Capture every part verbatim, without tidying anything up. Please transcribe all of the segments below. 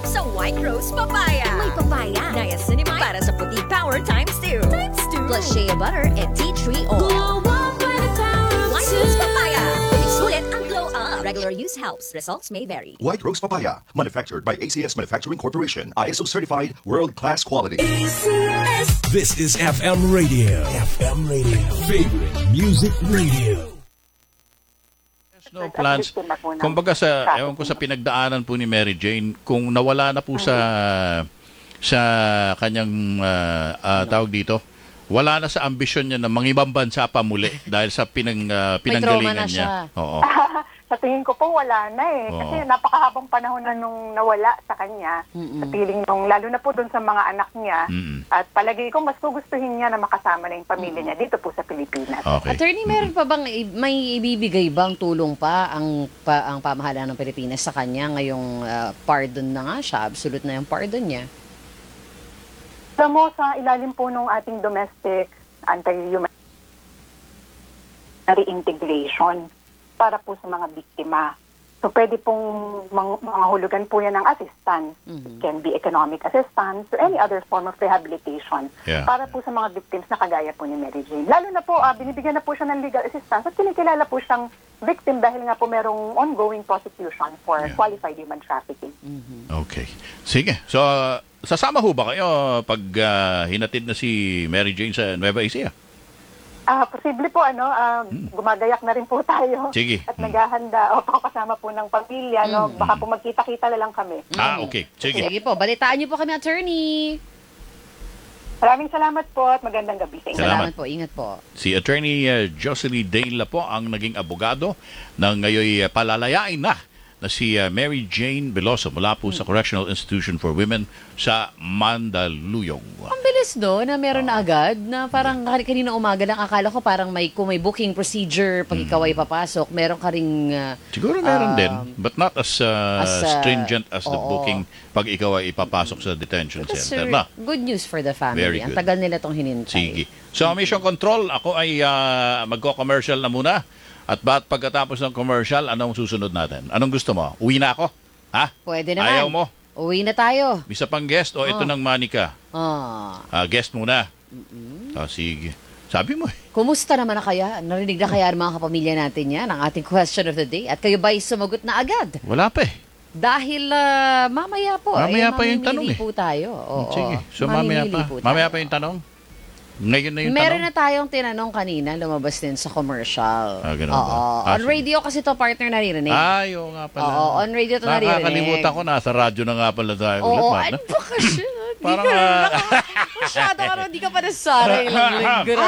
sa White Rose Papaya. May papaya. Niacinamide para sa puti power times two. Times two. Plus shea butter and tea tree oil. Glow up by the power of White two. Rose Papaya. Sulit ang glow up. Regular use helps. Results may vary. White Rose Papaya, manufactured by A C S Manufacturing Corporation, I S O certified, world-class quality. A C S. This is F M Radio. F M Radio. Favorite Music Radio. No plans. Kumbaga sa, ewan ko sa pinagdaanan po ni Mary Jane, kung nawala na po sa sa kanyang uh, uh, tawag dito, wala na sa ambisyon niya na mangibang bansa pa muli dahil sa pinang, uh, pinanggalingan niya. Oo. Sa tingin ko po wala na eh. Oo. Kasi napakahabang panahon na nung nawala sa kanya. Mm-mm. Sa piling nung, lalo na po doon sa mga anak niya. Mm-mm. At palagi ko mas gugustuhin niya na makasama na yung pamilya niya dito po sa Pilipinas. Okay. Attorney, meron pa bang i- may ibibigay bang tulong pa ang pa, ang pamahalaan ng Pilipinas sa kanya ngayong ah, pardon na nga siya, absolute na yung pardon niya? Alam mo, sa ilalim po nung ating domestic anti-human reintegration para po sa mga biktima. So, pwede pong mga, mga hulugan po yan ng assistance. Mhm. It can be economic assistance or any other form of rehabilitation Yeah. para po sa mga victims na kagaya po ni Mary Jane. Lalo na po, ah, binibigyan na po siya ng legal assistance at kinikilala po siyang victim dahil nga po merong ongoing prosecution for Yeah. qualified human trafficking. Okay. Sige. So, uh, sasama ho ba kayo pag uh, hinatid na si Mary Jane sa Nueva Ecija? Ah, posible po ano, ah, gumagayak na rin po tayo. Sige. At naghahanda o kasama po ng pamilya, no. Baka po magkita-kita na lang kami. Ah, okay. Sige. Sige po, balitaan niyo po kami, attorney. Maraming salamat po at magandang gabi sa inyo. Salamat. Salamat po, ingat po. Si Attorney uh, Jocelyn Dale po ang naging abogado na ngayon uh, palalayain na na si uh, Mary Jane Veloso mula po sa Correctional Institution for Women sa Mandaluyong. Ang bilis do na meron na agad na parang kani- kanina umaga lang akala ko parang may kung may booking procedure pag ikaw ay papasok, meron ka ring ah, Siguro meron um, din, but not as, uh, as, uh, stringent as the oo. booking pag ikaw ay ipapasok sa detention But, center sir, na. good news for the family. Very Ang good. tagal nila tong hinintay. Sige. So, Mission Control, ako ay uh, magko-commercial na muna. At ba't pagkatapos ng commercial, anong susunod natin? Anong gusto mo? Uwi na ako? Ha? Pwede naman. Ayaw mo? Uwi na tayo. Isa pang guest o ito Oh. ng Manika? Ah. Ah, guest muna. Ah, sige. Sabi mo eh. Kumusta naman na kaya? Narinig na kaya ng mga kapamilya natin yan, ang ating question of the day? At kayo ba'y sumagot na agad? Wala pa eh. Dahil ah, mamaya po. Mamaya eh, pa yung mamimili tanong eh. po tayo. Oo, Sige. So, mamaya mamimili pa. po Mamaya tayo. pa yung tanong? Ngayon na yung Meron tanong? na tayong tinanong kanina, lumabas din sa commercial. Ah, ganun Oo. ba? Ah, On sige. radio kasi to partner naririnig. Ay, oo nga pala. Oo, on radio to naririnig. Nakakalimutan ko, nasa radyo na nga pala tayo. ulit, Oo, Mark, ay no? baka siya. Di Parang, ka ah, naka- masyado ka rin, di ka pa nasaray lang linggo.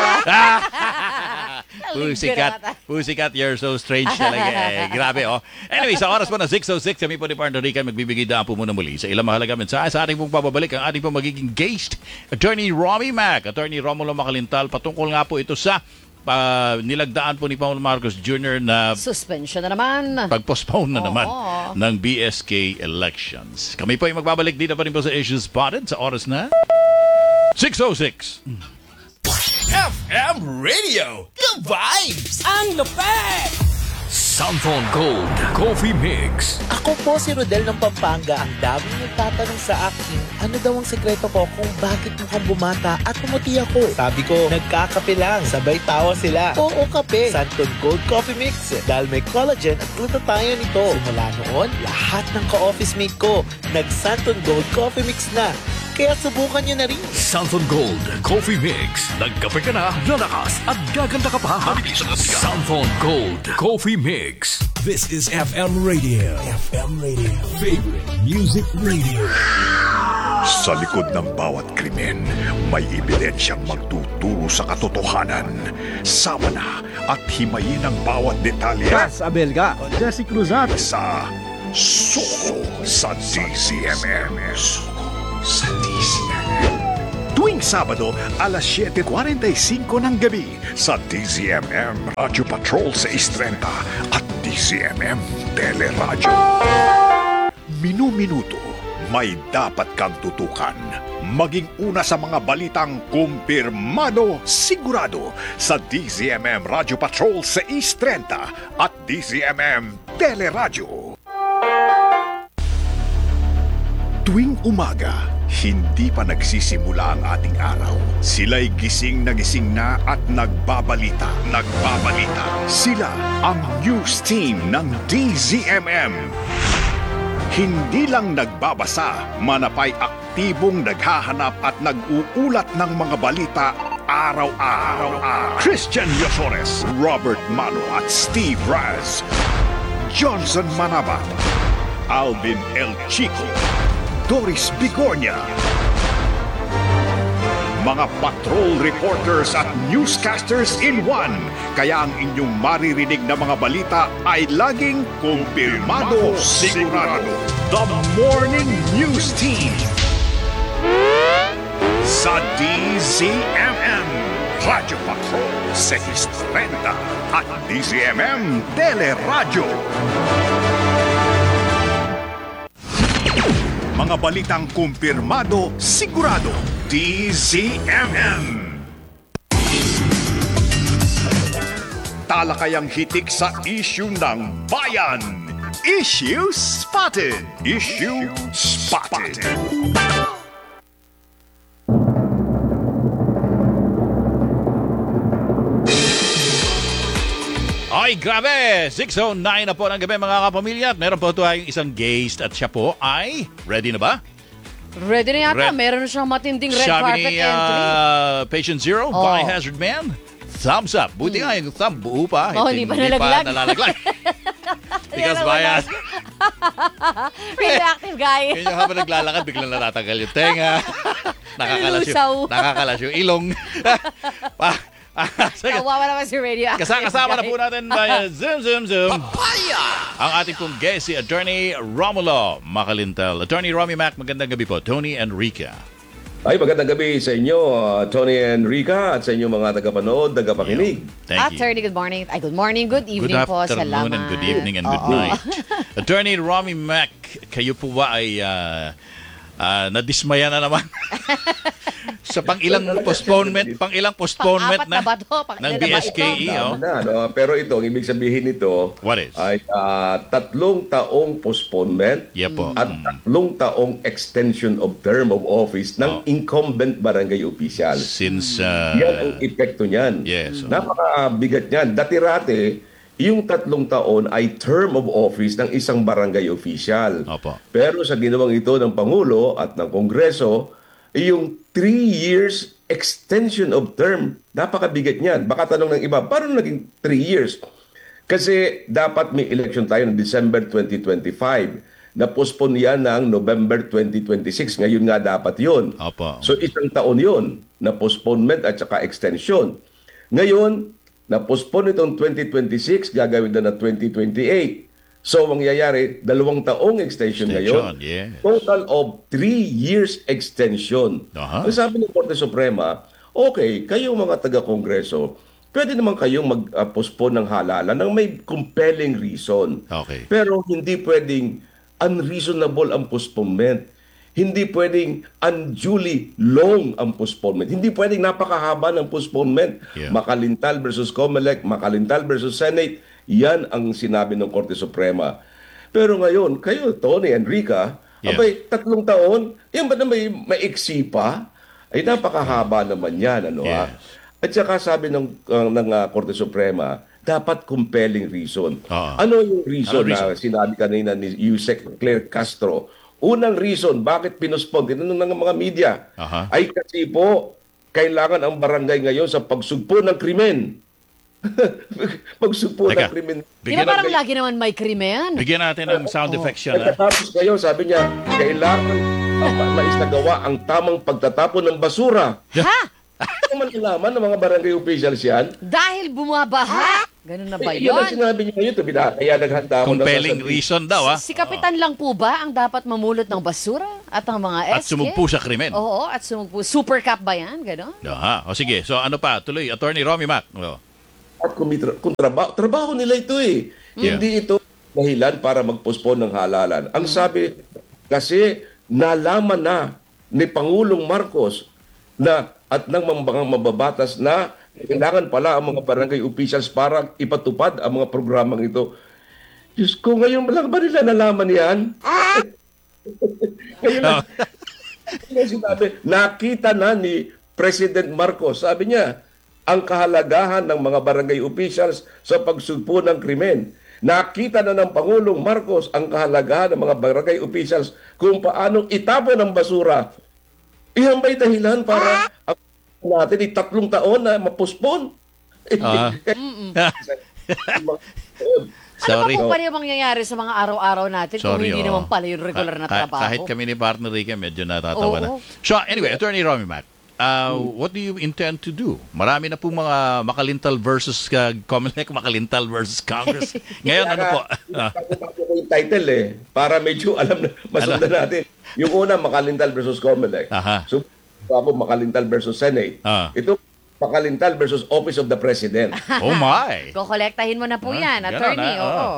Pusikat, Pusikat, you're so strange talaga. Eh. Grabe, oh. Anyway, sa oras po na six oh six, kami po ni Partner Rican magbibigay daan po muna muli sa ilang mahalaga mensahe sa ating pong pababalik ang ating pong magiging guest, Attorney Romy Mac, Attorney Romulo Macalintal, patungkol nga po ito sa uh, nilagdaan po ni Paul Marcos Junior na Suspension na naman. pag-postpone na Oo. naman ng B S K elections. Kami po ay magbabalik dito pa rin po sa Issues Spotted sa oras na six oh six. F M Radio. The Vibes. Ang lupet. Samphon Gold Coffee Mix. Ako po si Rodel ng Pampanga. Ang daming nagtatanong sa akin, ano daw ang sekreto ko kung bakit mukhang bumata at pumuti ako. Sabi ko, nagkakape lang. Sabay tawa sila. Oo, kape. Santon Gold Coffee Mix. Dahil may collagen at glutathione nito. Simula noon, lahat ng ka-office mate ko, nag-Santon Gold Coffee Mix na. Kaya subukan nyo na rin. Samphon Gold Coffee Mix. Nagkape ka na, lalakas at gaganda ka pa. Mabilis ang Samphon Gold Coffee Mix. This is F M Radio. F M Radio. Favorite Music Radio. Sa likod ng bawat krimen, may ebidensyang magtuturo sa katotohanan. Sama na at himayin ang bawat detalye. Ras Abelga, Jesse Cruzat. Sa Suko sa D C M M. Suko sa D C M M. Tuwing Sabado, alas siyete forty-five ng gabi sa D C M M Radio Patrol sa Istrenta at D C M M Teleradyo. Minu-minuto, may dapat kang tutukan. Maging una sa mga balitang kumpirmado, sigurado sa D C M M Radio Patrol sa Istrenta at D C M M Teleradyo. Tuwing umaga, hindi pa nagsisimula ang ating araw. Sila'y gising na gising na at nagbabalita. Nagbabalita. Sila ang news team ng D Z M M. Hindi lang nagbabasa, manapay aktibong naghahanap at nag-uulat ng mga balita araw-araw. Christian Yosores, Robert Mano at Steve Raz. Johnson Manabat, Alvin El Chico, Doris Bigornia. Mga patrol reporters at newscasters in one. Kaya ang inyong maririnig na mga balita ay laging kumpirmado, sigurado. The Morning News Team sa D Z M M. Radyo Patrol six thirty at D Z M M Teleradyo. Mga balitang kumpirmado, sigurado. D Z M M. Talakayang hitik sa issue ng bayan. Issue Spotted. Issue Spotted. Ay, grabe! six oh nine na po ng gabi mga kapamilya. At meron po tayong isang guest at siya po ay... Ready na ba? Ready na yata. Red- Meron na siyang matinding red Sabi carpet ni entry. uh, Patient Zero, Oh. by Hazard Man, thumbs up. Buti nga yung thumb, buo pa. Oh, hindi pa nalaglag. nalalaglag. Because Hindi bias. Radioactive guy. Kanya habang naglalakad, biglang natatanggal yung tenga. nakakalas Lusaw. yung, nakakalas yung ilong. pa, Sige. Kawawa naman si Radioactive Kasa- Kasama na guy. po natin via Zoom, Zoom, Zoom. Papaya! Ang ating pong guest, si Attorney Romulo Macalintal. Attorney Romy Mac, magandang gabi po. Tony and Rica. Ay, magandang gabi sa inyo, uh, Tony and Rica, at sa inyong mga tagapanood, tagapakinig. Thank you. Attorney, good morning. Ay, good morning, good evening Good po. afternoon Salamat. and good evening and good Oo. night. Attorney Romy Mac, kayo po ba ay uh, uh, nadismaya na naman? Sa pang-ilang postponement, pang-ilang postponement Pang-apat na na, ba to? Pang-ilan ng na ba B S K E. Tama Oh. na, no? Pero ito, ang ibig sabihin nito What is? ay ah, tatlong taong postponement Yeah po. at tatlong taong extension of term of office ng Oh. incumbent barangay official. Since, uh, Yan ang epekto niyan. Yes. oh. Napakabigat niyan. Dati-rati, yung tatlong taon ay term of office ng isang barangay official. Opo. Pero sa ginawang ito ng Pangulo at ng Kongreso, yung three years extension of term, napakabigat niyan. Baka tanong ng iba, paano naging three years? Kasi dapat may election tayo ng December twenty twenty-five. Na-postpone yan ng November twenty twenty-six. Ngayon nga dapat yun. Opo. So isang taon yun na postponement at saka extension. Ngayon, na-postpone itong twenty twenty-six, gagawin na na twenty twenty-eight. So, mangyayari, dalawang taong extension, Extension, ngayon. yeah. Total of three years extension. Aha. Ang sabi ng Korte Suprema, okay, kayong mga taga-Kongreso, pwede naman kayong mag-postpone ng halalan ng may compelling reason. Okay. Pero hindi pwedeng unreasonable ang postponement. Hindi pwedeng unduly long ang postponement. Hindi pwedeng napakahaba ng postponement. Yeah. Macalintal versus Comelec, Macalintal versus Senate, yan ang sinabi ng Korte Suprema. Pero ngayon, kayo, Tony and Rica, Yeah. abay, tatlong taon, yan ba na may maiksi pa? Ay napakahaba naman yan, ano ha? Yes. At saka sabi ng, uh, ng uh, Korte Suprema, dapat compelling reason. Oo. Ano yung reason, Ano reason? na sinabi kanina ni Yusek Claire Castro? Unang reason, bakit pinuspon? Tinanong ng mga media. Aha. Ay kasi po, kailangan ang barangay ngayon sa pagsugpo ng krimen. pagsugpo ng Teka, krimen. Di ba parang Barangay- lagi naman may krimen? Bigyan natin ng sound effects yan. ah. Pagkatapos ngayon, sabi niya, kailangan uh, maisagawa ang tamang pagtatapon ng basura. Ha? Ano man nalaman ng mga barangay officials yan? Dahil bumabaha? Ganun na ba Eh, yun ang yun? sinabi niya ngayon. Tabi na, kaya naghanda ako ng Compelling sasabihin. reason daw, ah. Si Kapitan lang po ba ang dapat mamulot ng basura? At ang mga At S K? sumugpo sa krimen. Oo, at sumugpo. Super Cup ba yan? Ganon? Aha. O sige, so ano pa? Tuloy, Attorney Romy Mac. Oh. At kung, may tra- kung trabaho, trabaho nila ito eh. Yeah. Hindi ito dahilan para mag-postpone ng halalan. Ang sabi, kasi nalaman na ni Pangulong Marcos na at ng mga mababatas na kailangan pala ang mga barangay officials para ipatupad ang mga programang ito. Diyos ko, ngayon lang ba nila nalaman yan? Ngayon lang, ngayon sinabi, nakita na ni President Marcos, sabi niya, ang kahalagahan ng mga barangay officials sa pagsugpo ng krimen. Nakita na ng Pangulong Marcos ang kahalagahan ng mga barangay officials kung paanong itapon ng basura. Iyan ba'y dahilan para ang natin ay tatlong taon na mapuspon? Ah. Sorry. Ano ba kung pala yung mangyayari sa mga araw-araw natin kung Sorry, hindi oh. naman pala yung regular na Ka- trabaho? Kahit kami ni partner Rica, medyo natatawa na. Oo. So, anyway, Attorney Romy Mac, uh, what do you intend to do? Marami na po mga Makalintal versus uh, Comelec, Makalintal versus Congress. Ngayon, ano po? Ah. Bago ko yung title eh, para medyo alam na, masundan natin. Yung una, Makalintal versus Comelec. Aha. So, ako, Makalintal versus Senate. Ah. Ito, Makalintal versus Office of the President. Oh my! Kukolektahin mo na po Ah, yan, ganun, attorney. ah, Oo.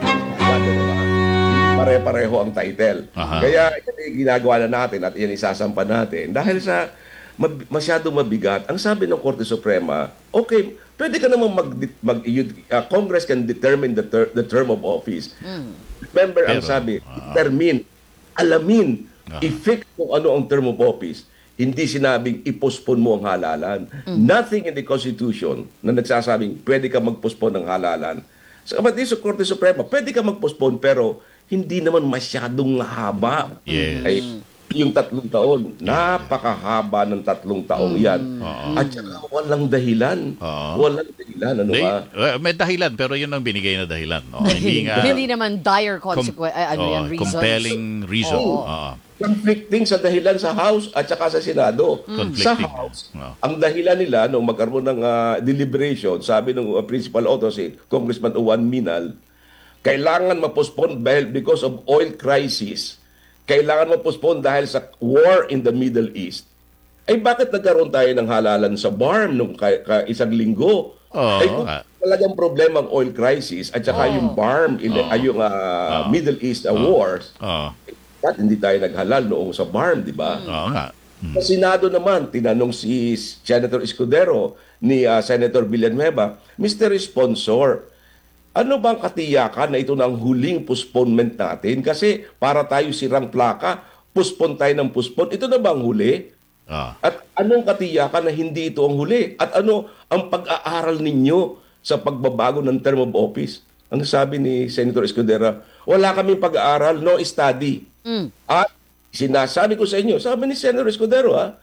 Pare-pareho ang title. Aha. Kaya yan yung ginagawa na natin at yan isasampa natin. Dahil sa mab- masyadong mabigat, ang sabi ng Korte Suprema, okay, pwede ka naman mag, mag you, uh, Congress can determine the, ter- the term of office. Remember, ang Pero, sabi, ah. determine, alamin, Ah. i-fix kung ano ang term of office. Hindi sinabing i-postpone mo ang halalan. Nothing in the Constitution na nagsasabing pwede ka mag-postpone ng halalan. Sa kapatid sa Korte Suprema, pwede ka mag-postpone pero hindi naman masyadong haba. Yes. Ay, yung tatlong taon, napakahaba ng tatlong taong yan. At saka walang dahilan. Oo. Walang dahilan. Ano May, ba? uh, may dahilan, pero yun ang binigay na dahilan. Oh, hindi nga Hindi naman dire consequence, com- ano oh, yan, reasons. compelling reason. Oo. Oo. Conflicting sa dahilan sa House at saka sa Senado. Conflicting. Sa House, Oh. ang dahilan nila nung magkaroon ng ah, deliberation, sabi ng uh, principal author si Congressman Juan Minal, kailangan ma-postpone dahil because of oil crisis. Kailangan ma-postpone dahil sa war in the Middle East. Ay bakit nagkaroon tayo ng halalan sa B A R M nung ka- ka- isang linggo? Oo, Ay kung nga. talagang problema ang oil crisis at saka yung B A R M, ile- ay yung ah, Middle East ah, wars, Oo. at hindi tayo naghalal noong sa B A R M, di ba? Oo nga. Sa Senado naman, tinanong si Senator Escudero ni ah, Senator Villanueva, Mister Sponsor, ano bang katiyakan na ito na ang huling postponement natin? Kasi para tayo sirang plaka, postpone tayo ng postpone. Ito na ba ang huli? Ah. At anong katiyakan na hindi ito ang huli? At ano ang pag-aaral ninyo sa pagbabago ng term of office? Ang sabi ni Senator Escudero, wala kaming pag-aaral, no study. At sinasabi ko sa inyo, sabi ni Senator Escudero, ha,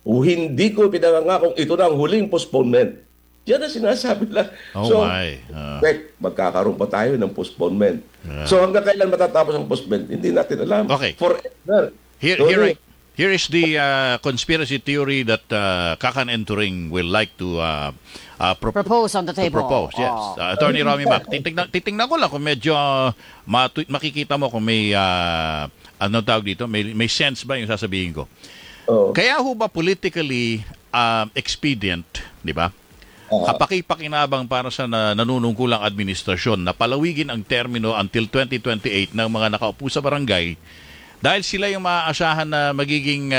hindi ko pinangangakong ito na ang huling postponement. Yan ang sinasabi lang. Oh so, my. Ah. correct, magkakaroon pa tayo ng postponement. So hanggang kailan matatapos ang postponement, hindi natin alam. Okay. Forever. Here, So, here, here is the uh, conspiracy theory that uh, Kakan Entering will like to uh, uh, pro- Propose on the to table. propose. Yes. Oh. Uh, Attorney Romy Mac, titignan, titignan ko lang kung medyo uh, matu- makikita mo kung may uh, ano tawag dito, may, may sense ba yung sasabihin ko. oh. Kaya ho ba politically uh, expedient, di ba? Kapaki-pakinabang para sa na, nanunungkulang administrasyon na palawigin ang termino until twenty twenty-eight ng mga nakaupo sa barangay dahil sila yung maaasahan na magiging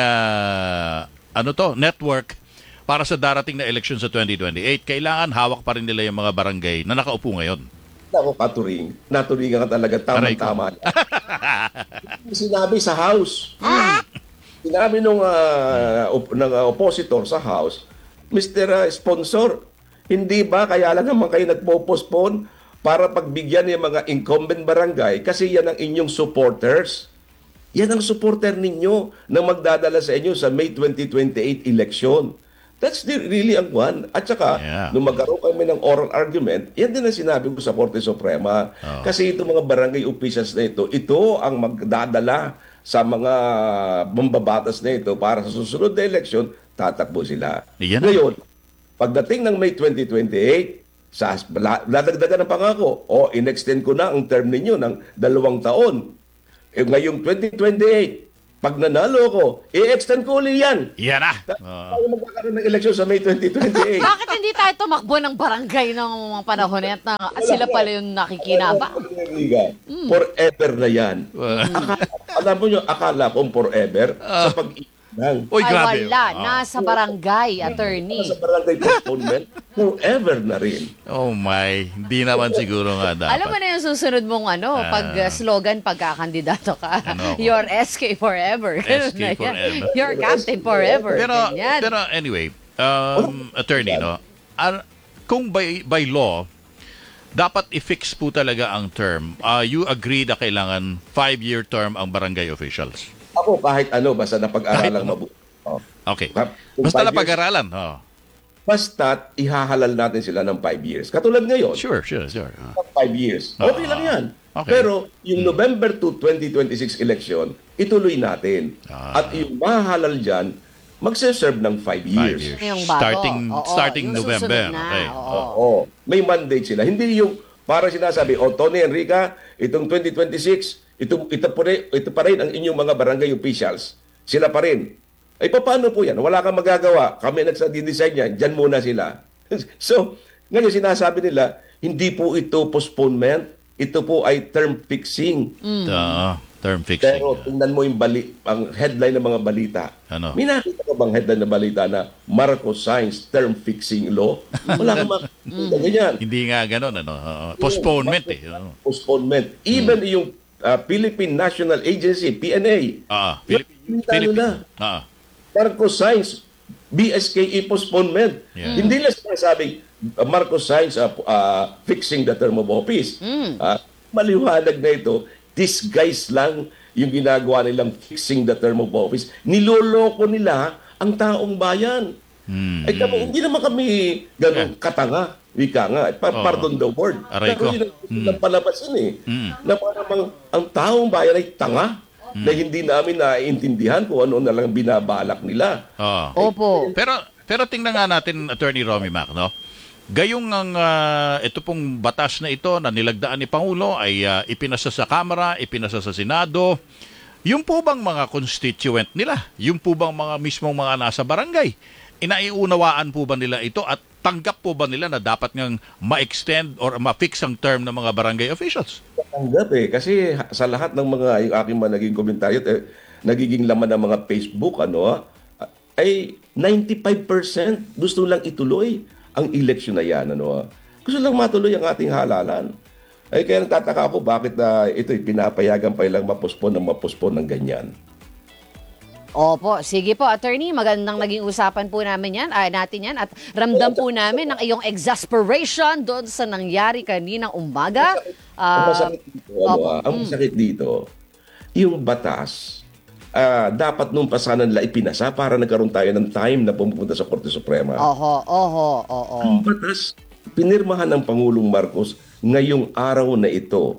uh, ano to, network para sa darating na eleksyon sa twenty twenty-eight. Kailangan hawak pa rin nila yung mga barangay na nakaupo ngayon. Ako, Katuring. Naturingan ka talaga. Tama-tama. Sinabi sa House. Sinabi nung uh, op- ng uh, oppositor sa House, Mister uh, Sponsor, hindi ba kaya lang naman kayo nagpo-postpone para pagbigyan yung mga incumbent barangay kasi yan ang inyong supporters. Yan ang supporter ninyo na magdadala sa inyo sa May twenty twenty-eight election. That's the, really ang one. At saka, Yeah. nung magkaroon kami ng oral argument, yan din ang sinabi ko sa Korte Suprema. Oh. Kasi itong mga barangay officials na ito, ito ang magdadala sa mga mambabatas na ito para sa susunod na eleksyon, tatakbo sila. Yan. Ngayon, pagdating ng May twenty twenty-eight, sa, dadagdagan ng pangako, o in-extend ko na ang term ninyo ng dalawang taon. E ngayong twenty twenty-eight, pag nanalo ko, i-extend ko ulit yan. Yan na. Tayo magkakaroon ng eleksyon sa May twenty twenty-eight. Bakit hindi tayo tumakbo ng barangay ng mga panahon na yan na at sila pala yung nakikinabang? Forever na yan. Akala, alam mo nyo, akala kong forever sa pag lang. Uy, Ay, grabe. wala. Ah. Nasa barangay, attorney. Sa barangay postponement, forever na rin. Oh my, hindi naman siguro nga dapat. Alam mo na yung susunod mong ano, Ah. pag uh, slogan, pagkakandidato ka. Ano ako? Your S K forever. S K Ganun na yan. forever. Your captain forever. Pero, Ganyan. pero anyway, um, attorney, no? Ar- kung by, by law, dapat i-fix po talaga ang term. Uh, you agree na kailangan five-year term ang barangay officials? Ako kahit ano, basta napag-aralang Kahit ano. mabuti. Oh. Okay. Kung Basta five na pag-aralan. Oh. Basta ihahalal natin sila ng five years. Katulad ngayon, Sure, sure, sure. Ah. five years. Okay lang yan. Okay. Pero yung November two, twenty twenty-six election, ituloy natin. Ah. At yung mahalal dyan, magse-serve ng five years. Five years. Yung bago. Starting, Oo, starting yung November. susunod na. Okay. Oo. Oo. May mandate sila. Hindi yung para sinasabi, o Tony Enrica, itong twenty twenty-six, ito, ito, pa rin, ito pa rin ang inyong mga barangay officials. Sila pa rin. Ay, paano po yan? Wala kang magagawa. Kami nagsa-design yan. Diyan muna sila. So, ngayon sinasabi nila, hindi po ito postponement. Ito po ay term fixing. Ah, term fixing. Pero tingnan mo yung bali, ang headline ng mga balita. Ano? May nakita ka bang headline na balita na Marcos signs term fixing law? Wala kang makikita ganyan. Hindi nga ganun. Ano? Oo. Postponement eh. Ano? Postponement. Even yung uh, Philippine National Agency, P N A, Ah, Philippine, Philippine. na. Ah, Marcos signs B S K E postponement. Yeah. Hindi lang sinasabing uh, Marcos signs uh, uh, fixing the term of office. Uh, maliwanag na ito, disguise lang yung ginagawa nilang fixing the term of office. Niloloko nila ang taong bayan. Hmm. Ay kami, hindi naman kami ganun katanga. Wika nga. Pa- Oo. Pardon the word. Aray Pero ko. yun ang gusto ng palabasin eh. Hmm. Na parang ang taong bayan ay tanga. Na hindi namin naiintindihan kung ano na lang binabalak nila. Oo. Opo. Pero pero tingnan nga natin, Attorney Romy Mac, no? Gayong ang ah, ito pong batas na ito na nilagdaan ni Pangulo ay ah, ipinasa sa Kamara, ipinasa sa Senado. Yung po bang mga constituent nila? Yung po bang mga mismong mga nasa barangay? Inaiunawaan po ba nila ito at tanggap po ba nila na dapat ngang ma-extend or ma-fix ang term ng mga barangay officials? Tanggap eh. Kasi sa lahat ng mga yung aking mga naging komentaryo, eh, nagiging laman ng mga Facebook, ano, ah, ay ninety-five percent gusto lang ituloy ang election na yan. Ano, ah. Gusto lang matuloy ang ating halalan. Ay kaya nagtataka ako bakit na uh, ito'y pinapayagan pa ilang mapospon ng mapospon ng ganyan. Opo, sige po, attorney, magandang naging usapan po namin yan, ay natin yan, at ramdam po namin ang iyong exasperation doon sa nangyari kaninang umaga. Ang Ah, masakit dito, ano, opo. ah, ang masakit dito, yung batas, ah, dapat nung pasanan nila ipinasa para nagkaroon tayo ng time na pumunta sa Korte Suprema. Oho, oho, oho. Ang batas, pinirmahan ng Pangulong Marcos ngayong araw na ito.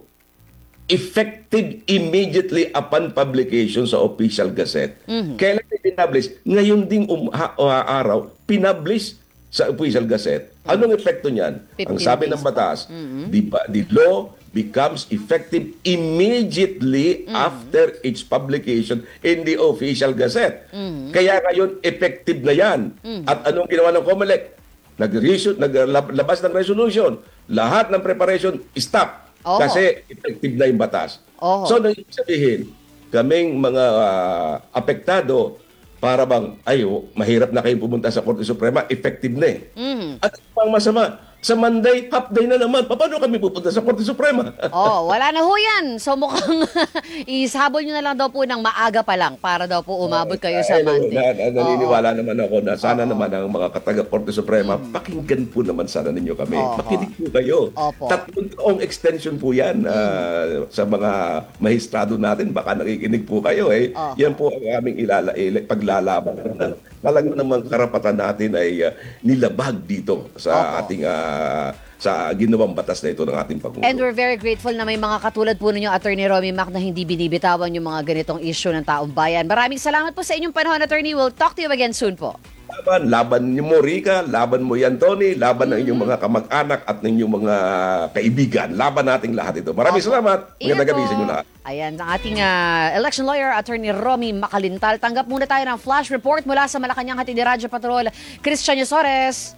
Effective immediately upon publication sa Official Gazette. Kailan pinablish? Ngayon ding um, ha, uh, araw, pinablish sa Official Gazette. Anong epekto niyan? Ang sabi ng batas, the, ba- the law becomes effective immediately after its publication in the Official Gazette. Kaya ngayon, effective na yan. At anong ginawa ng COMELEC? Nag-result, naglabas ng resolution. Lahat ng preparation, stop. Oho. Kasi effective na yung batas. Oho. So, nang ibig sabihin, kaming mga ah, apektado, para bang, ay, oh, mahirap na kayong pumunta sa Korte Suprema, effective na eh. Mhm. At pang masama, sa Monday, half day na naman. Paano kami pupunta sa Korte Suprema? Oh, wala na ho yan. So mukhang isabol nyo na lang daw po ng maaga pa lang para daw po umabot kayo sa Ay, Monday. Na, na, naniniwala naman ako na sana Oo. naman ang mga kataga Korte Suprema, pakinggan po naman sana ninyo kami. Oo. Makinig po kayo. Opo. Tatlong taong extension po yan ah, sa mga mahistrado natin. Baka nakikinig po kayo eh. Oo. Yan po ang aming ilala, il- paglalaban. Talagang naman karapatan natin ay ah, nilabag dito sa Opo. ating ah, sa ginawang batas na ito ng ating Pangulo. And we're very grateful na may mga katulad po ninyo, Attorney Romy Mac, na hindi binibitawan yung mga ganitong issue ng taong bayan. Maraming salamat po sa inyong panahon, Attorney. We'll talk to you again soon po. Laban, laban niyo mo, Rica, laban mo yan, Tony, laban ng inyong mga kamag-anak at ng inyong mga kaibigan. Laban nating lahat ito. Maraming Opo. salamat. Ingat Magandang gabi po. sa inyo lahat. Ayan, ang ating ah, election lawyer, Attorney Romy Macalintal. Tanggap muna tayo ng flash report mula sa Malacanang hatid ni Radyo Patrol, Christian Yosores.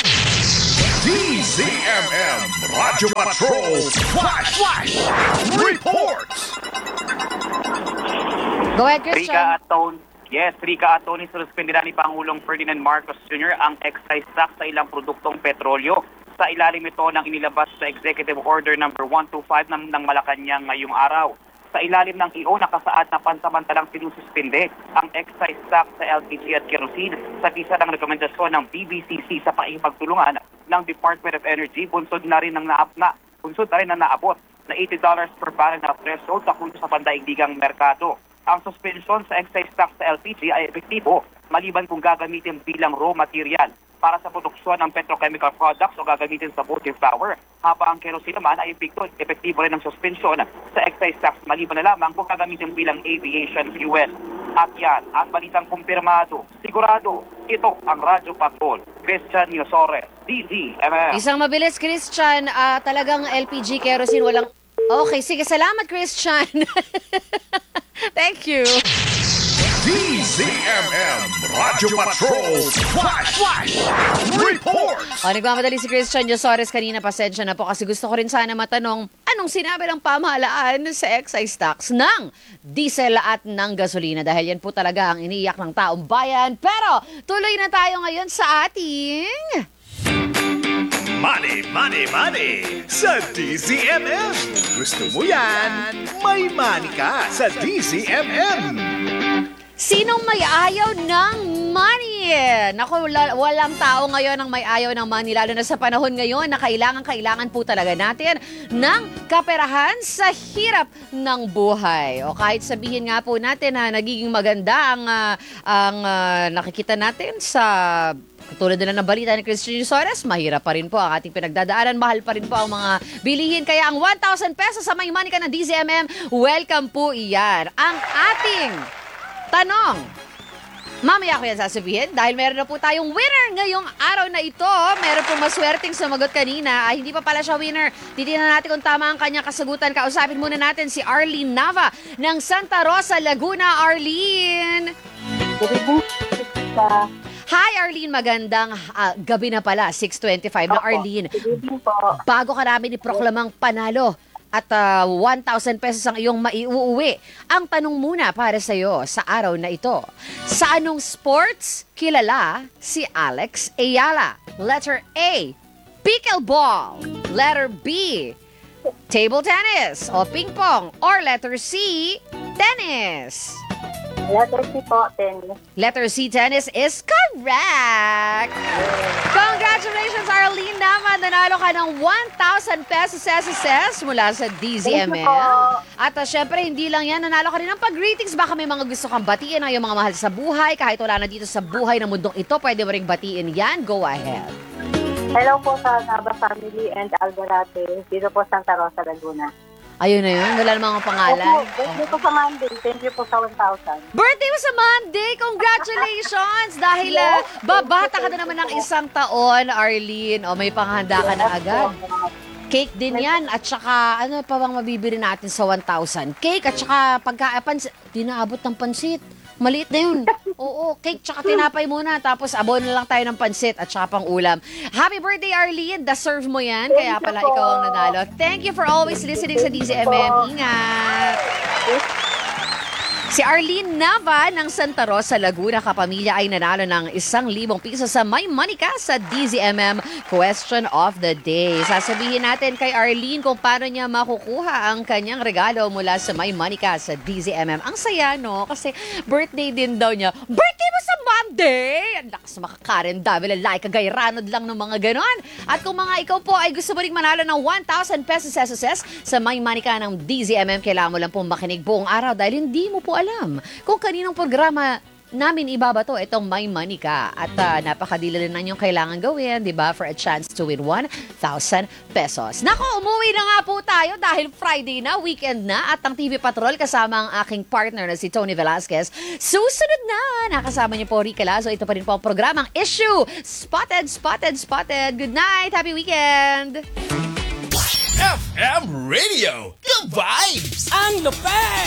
D Z M M Radio Patrol Flash Flash Reports. Go ahead, Christian. Rica at Tone, Yes, Rika at Tony, suspendida ni Pangulong Ferdinand Marcos Junior ang excise tax sa ilang produktong petrolyo. Sa ilalim ito ng inilabas sa Executive Order number one two five ng, ng Malacanang ngayong araw. Sa ilalim ng I O, nakasaad na pansamantalang sinususpinde ang excise tax sa L P G at kerosene sa bisa ng rekomendasyon ng B B C C sa pakikipagtulungan ng Department of Energy. Bunsod na rin ng naap na, bunsod na rin ng naabot na eighty dollars per barrel na threshold sa kunto sa pandaigdigang merkado. Ang suspensyon sa excise tax sa L P G ay epektibo maliban kung gagamitin bilang raw material para sa produksyon ng petrochemical products o gagamitin sa motive power. Habang ang kerosene naman ay epektibo, epektibo rin ang suspensyon sa excise tax maliban na lamang kung gagamitin bilang aviation fuel. At yan, ang balitang kumpirmado, sigurado, ito ang Radyo Patrol. Christian Yosores, D Z M M. Isang mabilis, Christian. Ah, talagang L P G kerosene, walang... Okay, sige, salamat, Christian. Thank you. D Z M M Radyo Patrol Flash Flash Report. O, nagmamadali si Christian Yosores kanina, pasensya na po kasi gusto ko rin sana matanong anong sinabi ng pamahalaan sa excise tax ng diesel at ng gasolina dahil yan po talaga ang iniiyak ng taong bayan. Pero tuloy na tayo ngayon sa ating... Money, money, money sa D Z M M. Gusto mo yan? May money ka sa D Z M M. Sinong may ayaw ng money? Naku, wala, walang tao ngayon ang may ayaw ng money, lalo na sa panahon ngayon na kailangan-kailangan po talaga natin ng kaperahan sa hirap ng buhay. O kahit sabihin nga po natin na nagiging maganda ang, uh, ang uh, nakikita natin sa... Tulad nila ng balita ni Christian Yosores, mahirap pa rin po ang ating pinagdadaanan. Mahal pa rin po ang mga bilihin. Kaya ang one thousand pesos sa may money ka ng D Z M M, welcome po iyan. Ang ating tanong, mamaya ko yan sasabihin dahil meron na po tayong winner ngayong araw na ito. Meron po maswerteng sumagot kanina. Ay, hindi pa pala siya winner. Titignan natin kung tama ang kanyang kasagutan. Kausapin muna natin si Arlene Nava ng Santa Rosa, Laguna. Arlene! Hi Arlene, magandang uh, gabi na pala, six twenty-five na Arlene. Bago ka namin iproklamang panalo at uh, one thousand pesos ang iyong maiuuwi. Ang tanong muna para sa iyo sa araw na ito. Sa anong sports kilala si Alex Ayala? Letter A, pickleball. Letter B, table tennis o ping pong. Or letter C, tennis. Letter C po, tennis. Letter C, tennis is correct! Congratulations, Arlene naman! Nanalo ka ng one thousand pesos S S S mula sa D Z M M. At uh, syempre, hindi lang yan. Nanalo ka rin ng pag-greetings. Baka may mga gusto kang batiin ang iyong mga mahal sa buhay. Kahit wala na dito sa buhay na mundong ito, pwede mo ring batiin yan. Go ahead. Hello po sa Nava family and Alvarate. Dito po Santa Rosa, Laguna. Ayun na yun. Wala namang pangalan. Opo, birthday po sa Monday. Thank you po sa one thousand. Birthday mo sa Monday! Congratulations! Dahil uh, babata ka na naman ng isang taon, Arlene. O may panghanda ka na agad. Cake din yan. At saka, ano pa bang mabibili natin sa one thousand? Cake at saka pagka, pansit. Di naabot ng pansit. Maliit na yun. Oo, cake tsaka tinapay muna. Tapos abono na lang tayo ng pansit at saka pang ulam. Happy birthday, Arlene. Deserve mo yan. Kaya pala ikaw ang nanalo. Thank you for always listening sa D Z M M. Ingat! Si Arlene Nava ng Santa Rosa, Laguna, kapamilya ay nanalo ng isang libong piso sa May Money Ka sa D Z M M Question of the Day. Sasabihin natin kay Arlene kung paano niya makukuha ang kanyang regalo mula sa May Money Ka sa D Z M M. Ang saya, no? Kasi birthday din daw niya. Birthday mo sa Monday! Ang lakas makakaren, dami lalaki, kagayranod lang ng mga ganon. At kung mga ikaw po ay gusto mo rin manalo ng one thousand pesos S S S sa May Money Ka ng D Z M M, kailangan mo lang po makinig buong araw dahil hindi mo po alam kung kaninong programa namin ibabato itong May Money Ka. At uh, napakadili rin na yung kailangan gawin, di ba, for a chance to win one thousand pesos. Nako, umuwi na nga po tayo dahil Friday na, weekend na, at ang T V Patrol kasama ang aking partner na si Tony Velasquez. Susunod na, nakasama niyo po Rica Lazo. Ito pa rin po ang programang Issue. Spotted, spotted, spotted. Good night, happy weekend! F M Radio, the vibes! Ang lupet!